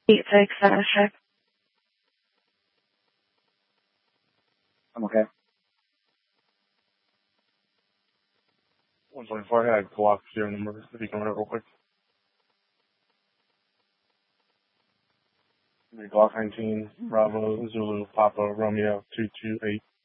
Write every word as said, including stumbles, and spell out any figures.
eight six, status check. I'm okay. one twenty-four, I had Glock zero number, if you can run it real quick. Glock nineteen, Bravo, Zulu, Papa, Romeo, two two eight.